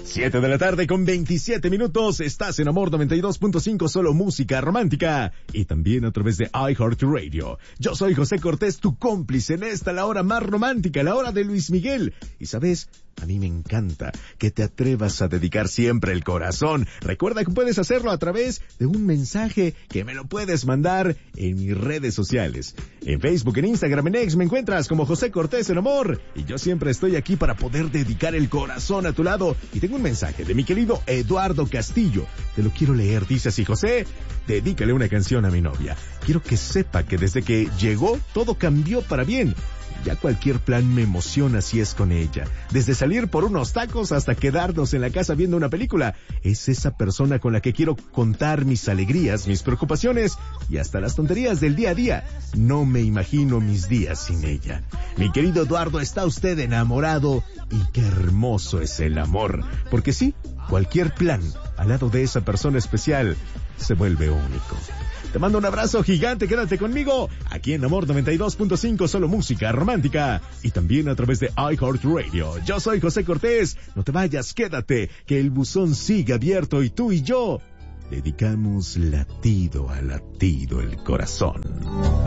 7 de la tarde con 27 minutos. Estás en Amor 92.5, solo música romántica. Y también a través de iHeartRadio. Yo soy José Cortés, tu cómplice en esta, la hora más romántica, la hora de Luis Miguel. Y sabes, a mí me encanta que te atrevas a dedicar siempre el corazón. Recuerda que puedes hacerlo a través de un mensaje que me lo puedes mandar en mis redes sociales. En Facebook, en Instagram, en X me encuentras como José Cortés en Amor. Y yo siempre estoy aquí para poder dedicar el corazón a tu lado. Y tengo un mensaje de mi querido Eduardo Castillo. Te lo quiero leer. Dice así: José, dedícale una canción a mi novia. Quiero que sepa que desde que llegó todo cambió para bien. Ya cualquier plan me emociona si es con ella. Desde salir por unos tacos hasta quedarnos en la casa viendo una película. Es esa persona con la que quiero contar mis alegrías, mis preocupaciones y hasta las tonterías del día a día. No me imagino mis días sin ella. Mi querido Eduardo, ¿está usted enamorado? Y qué hermoso es el amor. Porque sí, cualquier plan al lado de esa persona especial se vuelve único. Te mando un abrazo gigante, quédate conmigo, aquí en Amor 92.5, solo música romántica, y también a través de iHeartRadio. Yo soy José Cortés, no te vayas, quédate, que el buzón sigue abierto y tú y yo dedicamos latido a latido el corazón.